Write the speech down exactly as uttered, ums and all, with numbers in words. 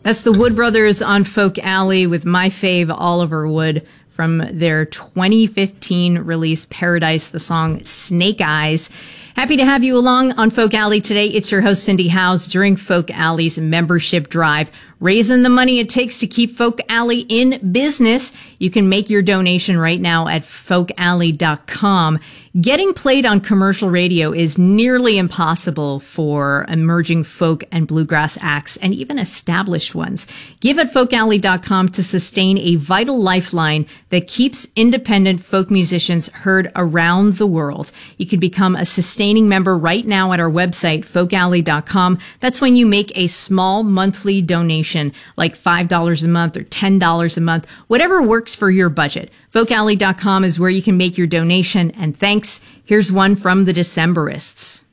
That's the Wood Brothers on Folk Alley with my fave, Oliver Wood, from their twenty fifteen release, Paradise, the song Snake Eyes. Happy to have you along on Folk Alley today. It's your host, Cindy Howes, during Folk Alley's membership drive, raising the money it takes to keep Folk Alley in business. You can make your donation right now at folk alley dot com. Getting played on commercial radio is nearly impossible for emerging folk and bluegrass acts and even established ones. Give at folk alley dot com to sustain a vital lifeline that keeps independent folk musicians heard around the world. You can become a sustaining member right now at our website, folk alley dot com. That's when you make a small monthly donation, like five dollars a month or ten dollars a month, whatever works for your budget. folk alley dot com is where you can make your donation. And thanks. Here's one from the Decemberists.